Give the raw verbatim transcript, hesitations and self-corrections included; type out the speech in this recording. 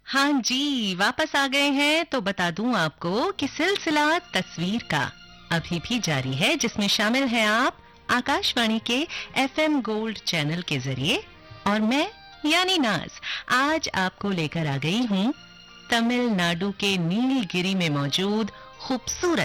हाँ जी, वापस आ गए हैं तो बता दूं आपको कि सिलसिला तस्वीर का अभी भी जारी है, जिसमें शामिल हैं आप आकाशवाणी के एफएम गोल्ड चैनल के जरिए। और मैं यानी नाज आज आपको लेकर आ गई हूं तमिलनाडु के नीलगिरी में मौजूद खूबसूरत